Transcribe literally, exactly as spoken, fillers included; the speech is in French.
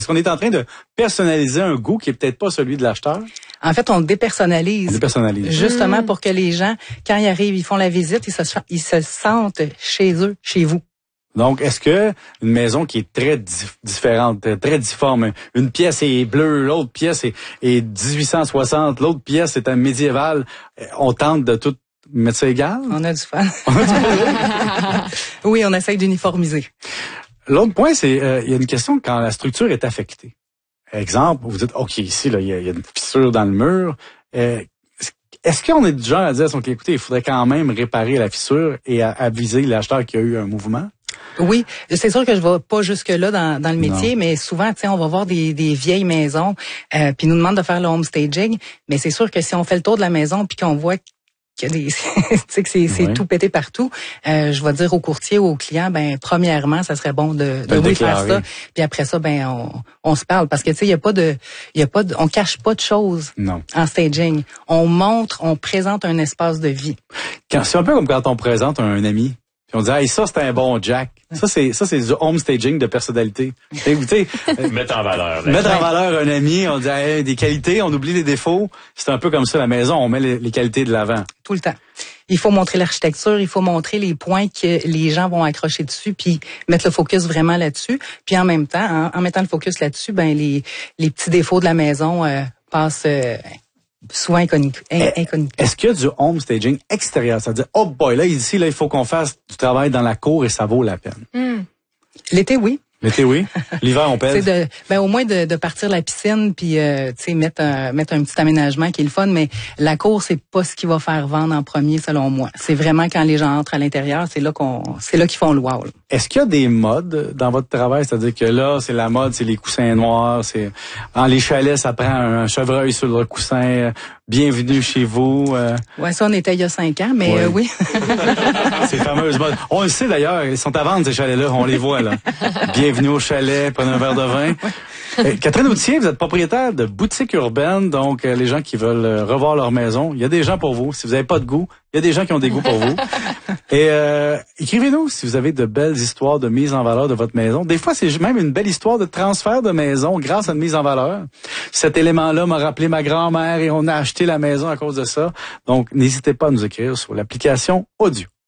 Est-ce qu'on est en train de personnaliser un goût qui est peut-être pas celui de l'acheteur? En fait, on le dépersonnalise. On dépersonnalise. Justement mmh. pour que les gens, quand ils arrivent, ils font la visite, ils se, ils se sentent chez eux, chez vous. Donc, est-ce que une maison qui est très dif- différente, très difforme, une pièce est bleue, l'autre pièce est, est dix-huit cent soixante, l'autre pièce est un médiéval, on tente de tout mettre ça égal? On a du fun. Oui, on essaye d'uniformiser. L'autre point, c'est euh, il y a une question quand la structure est affectée. Exemple, vous dites, OK, ici, là, il y, a, il y a une fissure dans le mur. Euh, est-ce qu'on est du genre à dire, OK, écoutez, il faudrait quand même réparer la fissure et à, aviser l'acheteur qu'il y a eu un mouvement? Oui, c'est sûr que je vais pas jusque-là dans, dans le métier, Non. mais souvent, tu sais, on va voir des, des vieilles maisons, euh, puis nous demande de faire le home staging, mais c'est sûr que si on fait le tour de la maison puis qu'on voit que, des, tu sais, que c'est, c'est oui. tout pété partout, euh, je vais dire au courtier ou au client, ben premièrement, ça serait bon de, de, de oui, faire déclarer. ça, puis après ça, ben on, on se parle parce que tu sais, il y a pas de, il y a pas de, on cache pas de choses Non. en staging. On montre, on présente un espace de vie. Quand, c'est un peu comme quand on présente un ami. Puis on dit, hey, ça, c'est un bon Jack. Ça, c'est, ça, c'est du home staging de personnalité. Tu sais, euh, Mettre en valeur. mettre en valeur un ami, on dit, hey, des qualités, on oublie les défauts. C'est un peu comme ça, la maison, on met les, les qualités de l'avant. Tout le temps. Il faut montrer l'architecture, il faut montrer les points que les gens vont accrocher dessus, puis mettre le focus vraiment là-dessus. Puis en même temps, en, en mettant le focus là-dessus, ben les, les petits défauts de la maison euh, passent euh, souvent inconnus. inconnus. Est-ce qu'il y a du home staging extérieur? C'est-à-dire, oh boy, là, ici, là, il faut qu'on fasse du travail dans la cour et ça vaut la peine. Mmh. L'été, oui. L'été, oui. L'hiver, on pèse. C'est de, ben au moins de, de partir la piscine puis euh, tu sais mettre un, mettre un petit aménagement qui est le fun, mais la cour c'est pas ce qui va faire vendre en premier selon moi. C'est vraiment quand les gens entrent à l'intérieur, c'est là qu'on, c'est là qu'ils font le wow. Là. Est-ce qu'il y a des modes dans votre travail? C'est-à-dire que là, c'est la mode, c'est les coussins noirs, c'est dans les chalets, ça prend un chevreuil sur le coussin. Bienvenue chez vous. Euh... Ouais, ça on était il y a cinq ans, mais ouais. euh, oui. Ces fameuses modes. On le sait d'ailleurs, ils sont à vendre ces chalets-là, on les voit là. Bienvenue au chalet, prenez un verre de vin. Euh, Catherine Outier, vous êtes propriétaire de boutique urbaine, donc euh, les gens qui veulent euh, revoir leur maison, il y a des gens pour vous. Si vous n'avez pas de goût, il y a des gens qui ont des goûts pour vous. Et euh, écrivez-nous si vous avez de belles histoires de mise en valeur de votre maison. Des fois, c'est même une belle histoire de transfert de maison grâce à une mise en valeur. Cet élément-là m'a rappelé ma grand-mère et on a acheté la maison à cause de ça. Donc, n'hésitez pas à nous écrire sur l'application Audio.